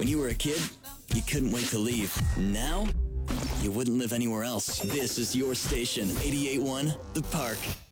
When you were a kid, you couldn't wait to leave. Now, you wouldn't live anywhere else. This is your station, 88.1 The Park.